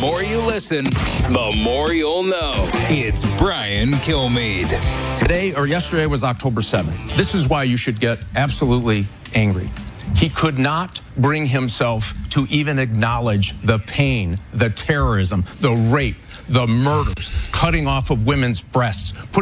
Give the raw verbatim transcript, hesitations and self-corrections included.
more you listen, the more you'll know. It's Brian Kilmeade. Today or yesterday was October seventh. This is why you should get absolutely angry. He could not bring himself to even acknowledge the pain, the terrorism, the rape, the murders, cutting off of women's breasts, putting